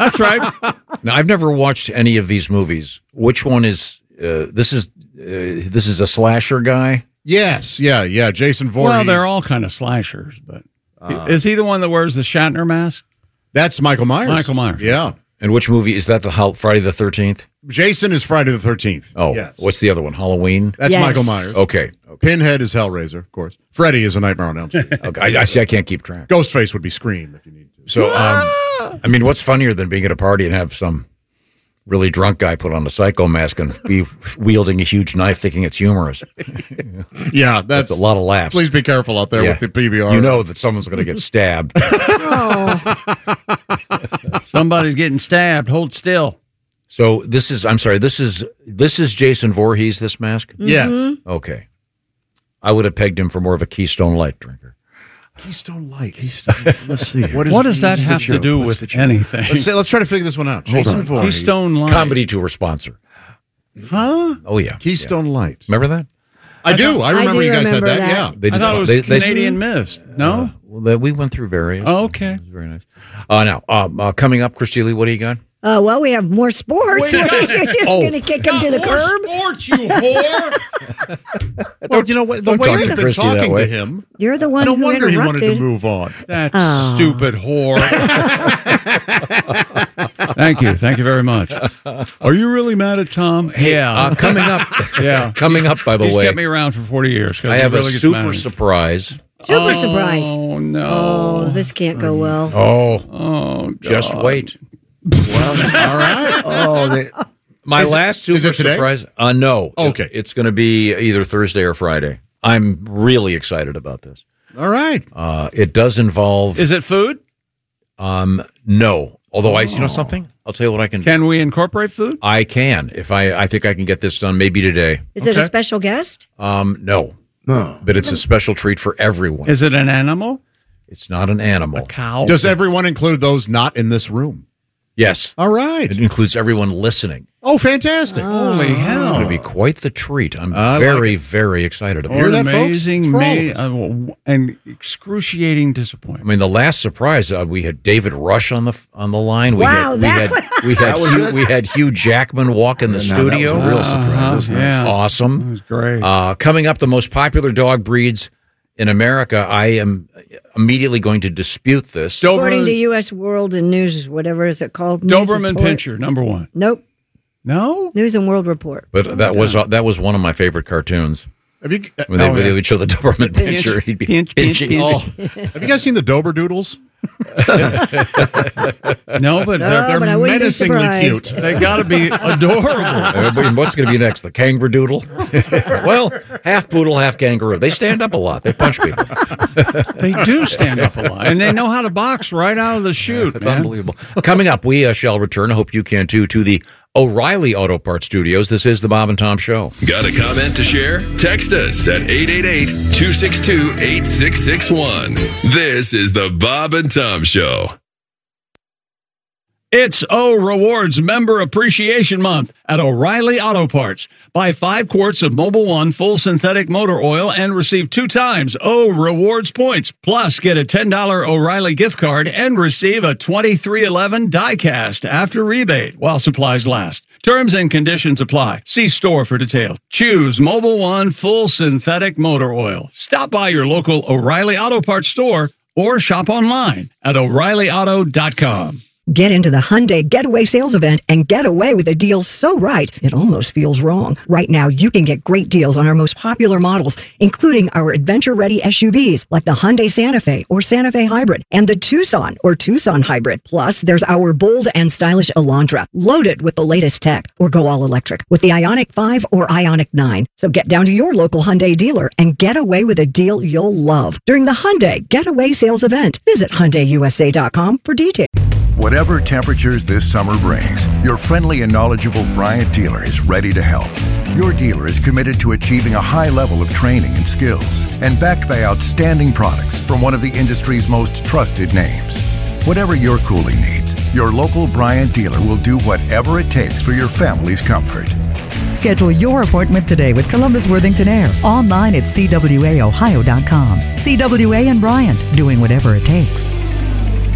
That's right. Now, I've never watched any of these movies. Which one is this is a slasher guy? Yes, yeah. Jason Voorhees. Well, they're all kind of slashers, but is he the one that wears the Shatner mask? That's Michael Myers. Michael Myers. Yeah. And which movie is that? The Friday the 13th? Jason is Friday the 13th. Oh, yes. What's the other one? Halloween? That's Michael Myers. Okay. Pinhead is Hellraiser, of course. Freddy is A Nightmare on Elm Street. Okay. I see. I can't keep track. Ghostface would be Scream if you need to. So, I mean, what's funnier than being at a party and have some really drunk guy put on a psycho mask and be wielding a huge knife thinking it's humorous? Yeah, that's a lot of laughs. Please be careful out there with the PVR. You know that someone's going to get stabbed. Somebody's getting stabbed. Hold still. So this is Jason Voorhees, this mask? Yes. Okay. I would have pegged him for more of a Keystone Light drinker. Keystone Light. Let's see. What does that have to do with anything? Let's try to figure this one out. Jason Voorhees. Keystone Light. Comedy tour sponsor. Huh? Oh, yeah. Keystone Light. Remember that? I do. I remember you guys had that. Yeah. I thought it was Canadian Mist. No? Well, we went through various. Oh, okay. It was very nice. Now, coming up, Christy, what do you got? Well, we have more sports. You're just going to kick him to the curb? Sports, you whore! Well, you know what? The way talk you've to been Christy talking that way. to him. You're the one No who wonder he wanted interrupted. to move on. That stupid whore. Thank you. Thank you very much. Are you really mad at Tom? Yeah. Coming up. Coming up, by the He's way. kept me around for 40 years. I have really a gets mad at super me. surprise. Super surprise. Oh, no. Oh, this can't go well. Oh, God. Just wait. All right. Oh, My last super is it today? surprise. No. Okay. It's going to be either Thursday or Friday. I'm really excited about this. All right. It does involve. Is it food? No. Although you know something, I'll tell you what I can do. Can we incorporate food? I can. If I think I can get this done, maybe today. Is it a special guest? No. But it's a special treat for everyone. Is it an animal? It's not an animal. A cow? Does everyone include those not in this room? Yes. All right. It includes everyone listening. Oh, fantastic. Holy It's hell. going to be quite the treat. I'm I like very, it. very excited about Hear it. that, folks? Amazing, It's for all of us. and excruciating I disappointment. mean, the last surprise we had David Rush on the line. Wow, we had Hugh Jackman walk in the studio. That was a real surprise. That's nice. Yeah. That Awesome. was great. Coming up, the most popular dog breeds in America. I am immediately going to dispute this. According to U.S. World and News, whatever is it called? News Doberman Report? Pinscher, number one. Nope. No? News and World Report. But that was one of my favorite cartoons. Have you, When they would show the Doberman Pinscher, he'd be Pinch. pinching. oh, have you guys seen the Dober Doodles? No, but They're but I wouldn't be menacingly surprised. cute. they got to be adorable. What's going to be next? The kangaroo-doodle? Well, half poodle, half kangaroo. They stand up a lot. They punch people. They do stand up a lot, and they know how to box right out of the chute. It's man. unbelievable. Coming up, we shall return. I hope you can too, to the O'Reilly Auto Parts Studios. This is the Bob and Tom Show. Got a comment to share? Text us at 888-262-8661. This is the Bob and Tom Show. It's O Rewards Member Appreciation Month at O'Reilly Auto Parts. Buy 5 quarts of Mobil 1 full synthetic motor oil and receive 2 times O Rewards points. Plus, get a $10 O'Reilly gift card and receive a 2311 die-cast after rebate while supplies last. Terms and conditions apply. See store for details. Choose Mobil 1 full synthetic motor oil. Stop by your local O'Reilly Auto Parts store or shop online at O'ReillyAuto.com. Get into the Hyundai Getaway Sales Event and get away with a deal so right, it almost feels wrong. Right now, you can get great deals on our most popular models, including our adventure-ready SUVs like the Hyundai Santa Fe or Santa Fe Hybrid and the Tucson or Tucson Hybrid. Plus, there's our bold and stylish Elantra, loaded with the latest tech, or go all electric with the Ioniq 5 or Ioniq 9. So get down to your local Hyundai dealer and get away with a deal you'll love during the Hyundai Getaway Sales Event. Visit HyundaiUSA.com for details. Whatever temperatures this summer brings, your friendly and knowledgeable Bryant dealer is ready to help. Your dealer is committed to achieving a high level of training and skills and backed by outstanding products from one of the industry's most trusted names. Whatever your cooling needs, your local Bryant dealer will do whatever it takes for your family's comfort. Schedule your appointment today with Columbus Worthington Air online at cwaohio.com. CWA and Bryant, doing whatever it takes.